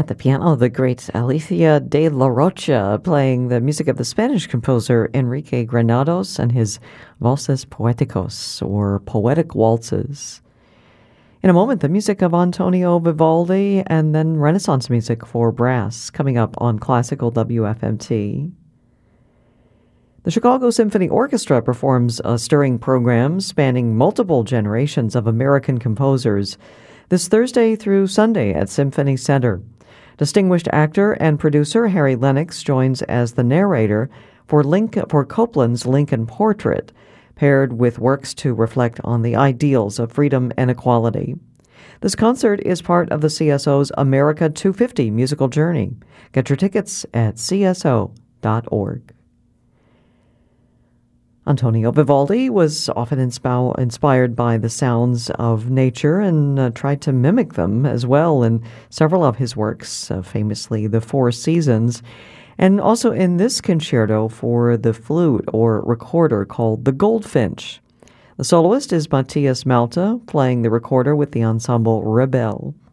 At the piano, the great Alicia de la Rocha, playing the music of the Spanish composer Enrique Granados and his Valses Poéticos, or Poetic Waltzes. In a moment, the music of Antonio Vivaldi, and then Renaissance music for brass, coming up on Classical WFMT. The Chicago Symphony Orchestra performs a stirring program spanning multiple generations of American composers this Thursday through Sunday at Symphony Center. Distinguished actor and producer Harry Lennox joins as the narrator for Copland's Lincoln Portrait, paired with works to reflect on the ideals of freedom and equality. This concert is part of the CSO's America 250 musical journey. Get your tickets at cso.org. Antonio Vivaldi was often inspired by the sounds of nature and tried to mimic them as well in several of his works, famously The Four Seasons, and also in this concerto for the flute or recorder called The Goldfinch. The soloist is Matthias Malta, playing the recorder with the ensemble Rebel.